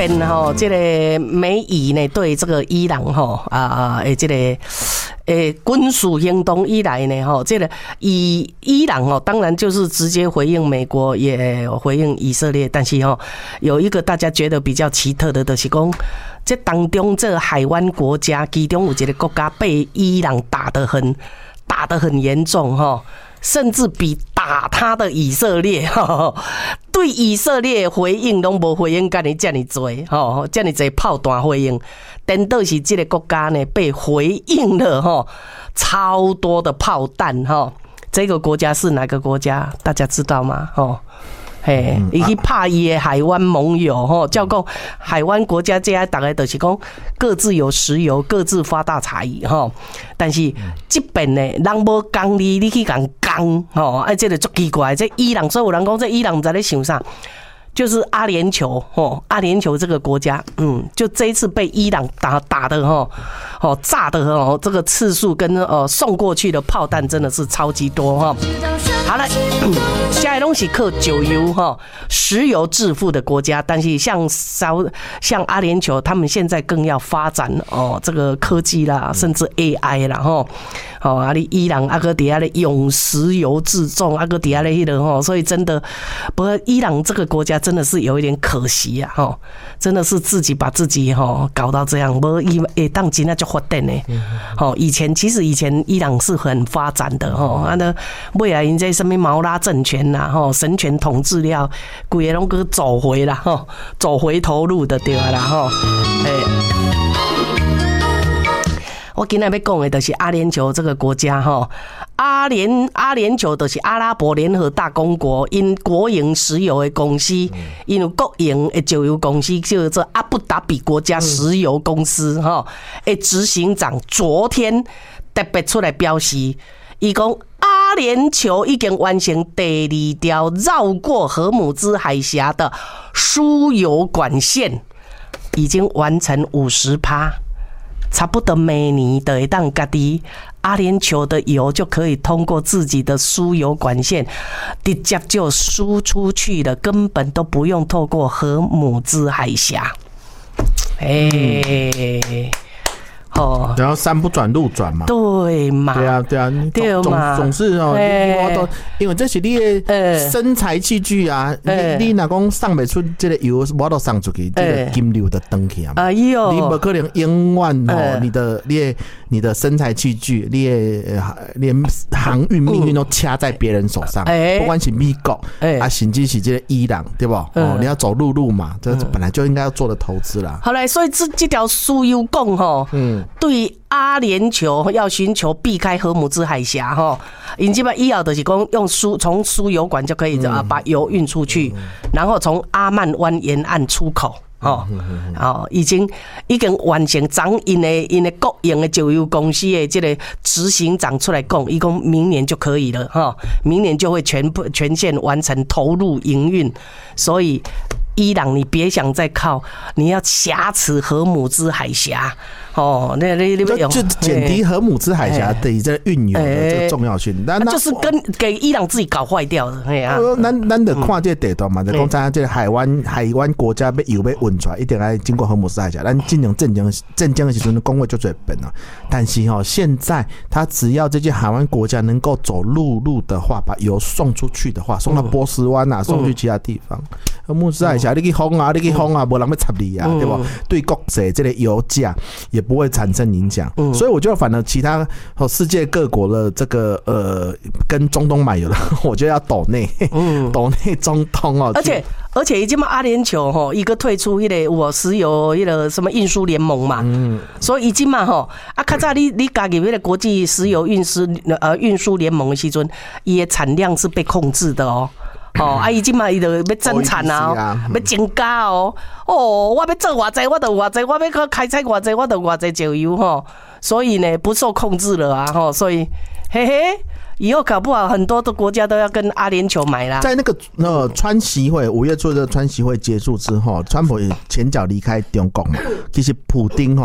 边这个美伊呢对这个伊朗这个军事行动以来呢这个伊朗当然就是直接回应美国，也回应以色列，但是有一个大家觉得比较奇特的，就是说这当中这海湾国家其中有一个国家被伊朗打得很严重甚至比打他的以色列对以色列回应都没回应，干你这么多这么多炮弹回应，颠倒是这个国家呢被回应了超多的炮弹这个国家是哪个国家？大家知道吗？嘿，伊去拍伊的海湾盟友叫讲海湾国家这些大概就是讲各自有石油，各自发大财但是这边呢，人无讲你去讲这个很奇怪。这伊朗所有人讲，这伊朗在咧想啥？就是阿联酋这个国家，就这一次被伊朗打的炸的这个次数跟送过去的炮弹真的是超级多好了，下一东西靠九油石油致富的国家，但是像阿联酋，他们现在更要发展这个科技啦，甚至 AI 啦你伊朗个底下咧用石油自重个底下咧迄个所以真的，不过伊朗这个国家真的是有一点可惜啊真的是自己把自己搞到这样，无伊当真啊就发展呢其实以前伊朗是很发展的那未来因这什么毛拉政权啦神权统治了，规个拢去走回啦走回头路的对啦我今天要讲的就是阿联酋这个国家阿联酋就是阿拉伯联合大公国，因国营石油的公司，因有国营的石油公司叫做阿布达比国家石油公司执行长昨天特别出来表示，伊讲阿联酋已经完成第2条绕过荷姆兹海峡的输油管线，已经完成50%。差不多每年的当家己阿联酋的油就可以通过自己的输油管线直接就输出去了，根本都不用透过荷姆兹海峡。 然后山不转路转嘛， 对嘛？ 对啊，对嘛，总是因为这是你的生财器具啊，你若讲送不出这个油，我都送出去，这个金流的登起啊。哎呦，你不可能永远你的生财器具，连航运命运都掐在别人手上，不管是美国甚至是这个伊朗，对不？你要走陆路嘛，这本来就应该要做的投资啦。 好嘞，所以这条输油管对阿联酋要寻求避开荷姆兹海峡因基本以后就是讲用从输油管就可以把油运出去，然后从阿曼湾沿岸出口已经完成。长因的国营的石油公司的这个执行长出来讲，伊讲明年就可以了明年就会全线完成投入营运，所以伊朗你别想再靠，你要挟持荷姆兹海峡就减低荷姆兹海峡的这运油的这个重要性， 就是给伊朗自己搞坏掉的。 咱就看这地段嘛，就讲咱这海湾国家要油要运出来，一定要经过荷姆兹海峡。咱进行震惊的时阵，讲话就最笨了。但是现在他只要这些海湾国家能够走陆路的话，把油送出去的话，送到波斯湾啊，送去其他地方，荷姆兹海峡你去封啊，没人要插你啊，对不？对国际这个油价也不会产生影响，所以我觉得反而其他世界各国的这个跟中东买油的，我觉得要斗内中东而且已经阿联酋一个退出石油什么运输联盟嘛，所以已经嘛较早你加入国际石油运输联盟的时阵，伊的产量是被控制的伊即嘛伊就要增产要增加我要做偌济我就偌济，我要开采偌济我就偌济石油所以呢不受控制了所以以后搞不好很多的国家都要跟阿联酋买啦。 在那个川习会5月初的川习会结束之后，川普前脚离开中国嘛，其实普丁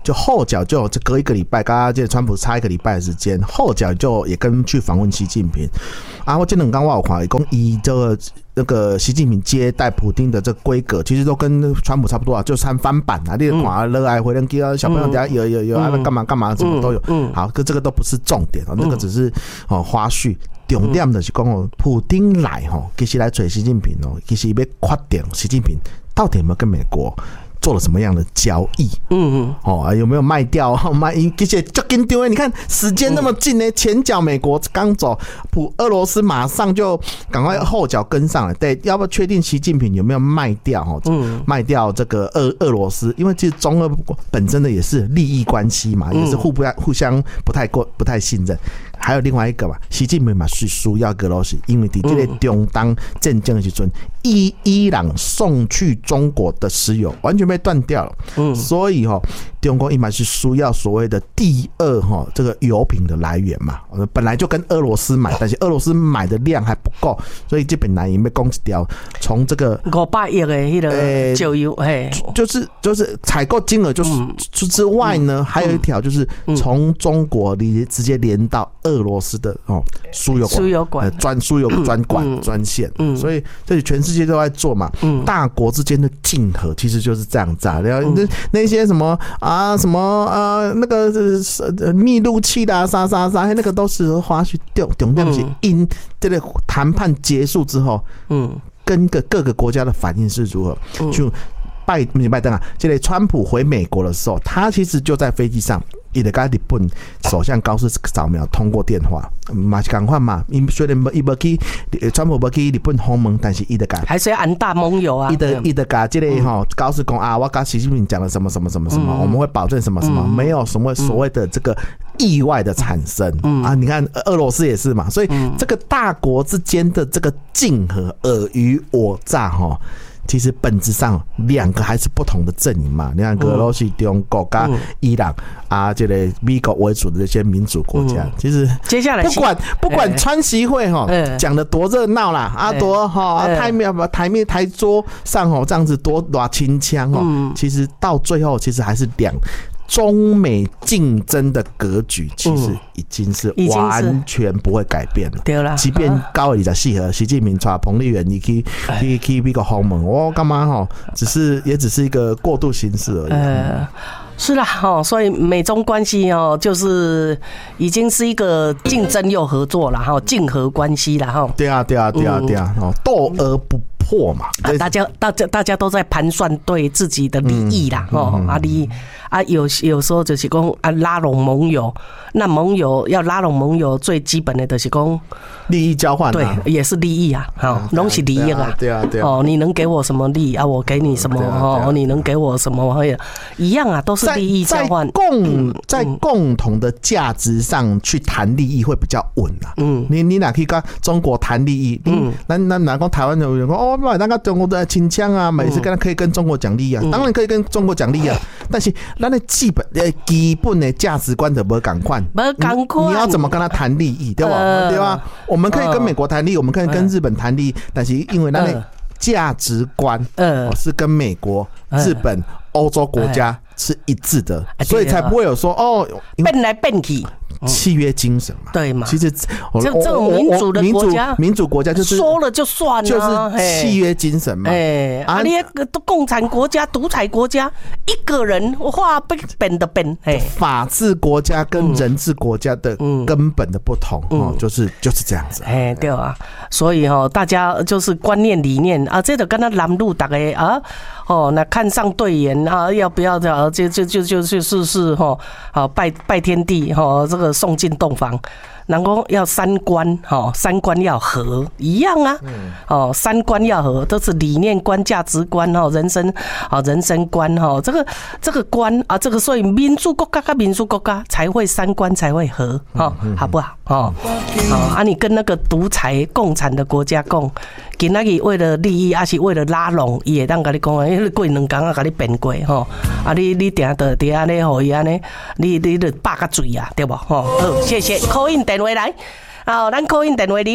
就后脚就隔一个礼拜，刚刚这川普差一个礼拜的时间，后脚就也跟去访问习近平。啊，我这两天我有看，伊讲伊这个那个习近平接待普丁的这个规格，其实都跟川普差不多啊，就参翻版啊，你看热爱回人机啊，小朋友底下有啊，干嘛干嘛，什么都有。好，可这个都不是重点啊，那个只是花絮。重点就是讲普丁来其实来找习近平其实要确定习近平到底有没有跟美国做了什么样的交易？有没有卖掉？其实就紧张的，你看时间那么近呢，前脚美国刚走，俄罗斯马上就赶快后脚跟上了。对，要不要确定习近平有没有卖掉？卖掉这个俄罗斯，因为其实中俄本身的也是利益关系嘛，也是互相不太信任。还有另外一个嘛，习近平嘛是需要俄罗斯，因为在这个中东战争的时候，伊朗送去中国的石油完全被断掉了，所以中国嘛是需要所谓的第二这个油品的来源嘛，本来就跟俄罗斯买，但是俄罗斯买的量还不够，所以这本来也被攻击掉。从这个 500亿的那个石油， 就是采购金额之外呢，还有一条就是从中国直接连到俄罗斯的输油管输油专管专线，所以这里全世界都在做嘛。大国之间的竞合其实就是这样子啊。那些什么那个密录器啦，啥那个都是花絮。重点是因这个谈判结束之后，跟各个国家的反应是如何？就拜登啊，这个川普回美国的时候，他其实就在飞机上。伊就跟日本首相高市早苗通过电话，嘛是同款嘛。虽然伊无去，川普无去日本访问，但是伊就跟还是要安大盟友啊。 伊就跟这个高市讲啊，我跟习近平讲了什么，我们会保证什么，没有什么所谓的这个意外的产生啊。你看俄罗斯也是嘛，所以这个大国之间的这个竞合尔虞我诈其实本质上两个还是不同的阵营嘛。你看俄罗斯、中国跟伊朗啊，这个美国为主的这些民主国家，其实接下来不管川习会讲的多热闹啦，多台桌上这样子多清腔其实到最后其实还是中美竞争的格局其实已经是完全不会改变了。 对啦， 即便高24号习近平带彭丽媛去美国访问，我干嘛也只是一个过渡形式而已。 是啦，所以美中关系就是已经是一个竞争又合作了，竞合关系了。 对啊，斗而不破嘛。 大家都在盘算对自己的利益啦，有时候就是说拉拢盟友，那盟友要拉拢盟友，最基本的就是说利益交换， 对，也是利益啊，拢是利益啊， 对啊， 你能给我什么利益啊？我给你什么你能给我什么？一样啊，都是利益交换。 在共同的价值上去谈利益会比较稳啊。你哪可以跟中国谈利益？那哪讲台湾有人说那个中国的清腔啊，每次可以跟中国讲利益啊，当然可以跟中国讲利益啊，但是咱的基本的价值观就不同款，你要怎么跟他谈利益，对吧？对吧？我们可以跟美国谈利益，我们可以跟日本谈利益，但是因为咱的价值观是跟美国、日本、欧洲国家是一致的，所以才不会有说变来变去。 契约精神嘛， 对嘛？ 其实这种民主的国家， 民主国家就是说了就算了， 就是契约精神嘛。 你共产国家、独裁国家，一个人话变的变。 法治国家跟人治国家的根本的不同就是这样子。 对啊，所以大家就是观念理念啊，这个跟他拦路大家啊。那看上对眼啊，要不要的？就是拜天地这个送进洞房。然后要三观要合一样啊，三观要合，都是理念观、价值观人生观这个观啊，这个所以民主国家跟民主国家才会三观才会合好不好？你跟那个独裁共产的国家讲，今仔日为了利益，还是为了拉拢，伊会当跟你讲啊，过2天跟你变过你定得伫安尼，互伊安尼，你就霸个嘴啊，对不？好，谢谢 call in 电话来。咱 call in 电话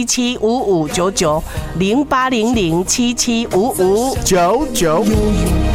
0800775599 0800775599。